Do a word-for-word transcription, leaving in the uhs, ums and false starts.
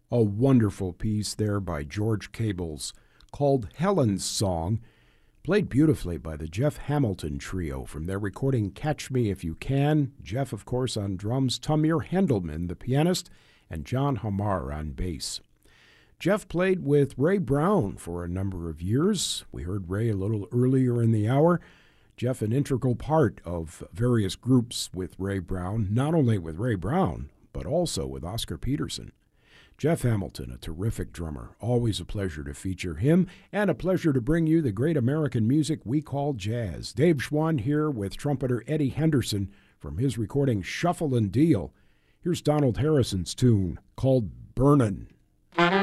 A wonderful piece there by George Cables called Helen's Song, played beautifully by the Jeff Hamilton Trio from their recording Catch Me If You Can. Jeff, of course, on drums, Tamir Hendelman, the pianist, and John Hamar on bass. Jeff played with Ray Brown for a number of years. We heard Ray a little earlier in the hour. Jeff, an integral part of various groups with Ray Brown, not only with Ray Brown, but also with Oscar Peterson. Jeff Hamilton, a terrific drummer. Always a pleasure to feature him, and a pleasure to bring you the great American music we call jazz. Dave Schwann here with trumpeter Eddie Henderson from his recording Shuffle and Deal. Here's Donald Harrison's tune called Burnin'.